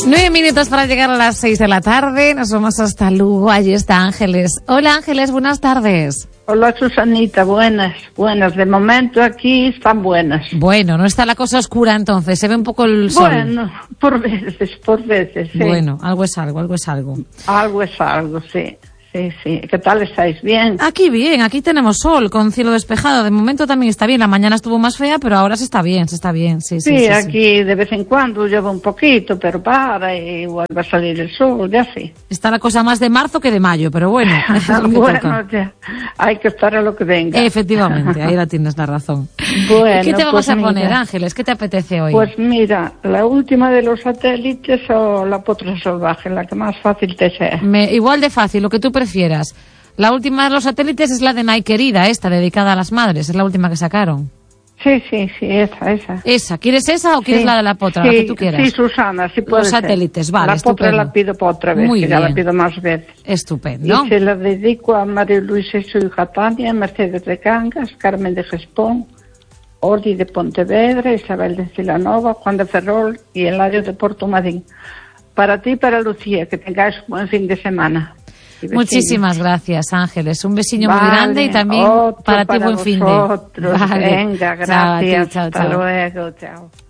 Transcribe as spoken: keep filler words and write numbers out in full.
Nueve minutos para llegar a las seis de la tarde. Nos vamos hasta Lugo. Allí está Ángeles. Hola Ángeles, buenas tardes. Hola Susanita, buenas, buenas. De momento aquí están buenas. Bueno, no está la cosa oscura entonces, se ve un poco el sol. Bueno, por veces, por veces, sí. Bueno, algo es algo, algo es algo. Algo es algo, sí. Sí, sí. ¿Qué tal estáis? ¿Bien? Aquí bien, aquí tenemos sol con cielo despejado. De momento también está bien. La mañana estuvo más fea, pero ahora se está bien, se está bien. Sí, sí, sí, sí, sí aquí sí. de vez en cuando lleva un poquito, pero para y vuelve a salir el sol, ya sí. Está la cosa más de marzo que de mayo, pero bueno. Eso es lo que bueno, toca. ya. Hay que estar a lo que venga. Efectivamente, ahí la tienes la razón. Bueno, ¿Qué te vamos pues a poner, mira, Ángeles? ¿Qué te apetece hoy? Pues mira, la última de los satélites o la potra salvaje, la que más fácil te sea. Me, igual de fácil, lo que tú prefieras. La última de los satélites es la de Nike Querida, esta, dedicada a las madres. Es la última que sacaron. Sí, sí, sí, esa, esa. ¿Esa? ¿Quieres esa o quieres sí, la de la potra? Sí, la que tú quieras. Sí, Susana, sí puede Los satélites, ser. vale, La estupendo. potra la pido para otra vez, Muy que bien. ya la pido más veces. Estupendo. Y se la dedico a María Luisa y su hija Tania, Mercedes de Cangas, Carmen de Gespón, Odi de Pontevedra, Isabel de Cilanova, Juan de Ferrol y Eladio de Portomadín. Para ti y para Lucía, que tengáis un buen fin de semana. Muchísimas gracias, Ángeles. Un besiño vale, muy grande y también para ti para buen fin de. vosotros. Vale. Venga, gracias. Chao, a ti, chao, Hasta chao. luego, chao.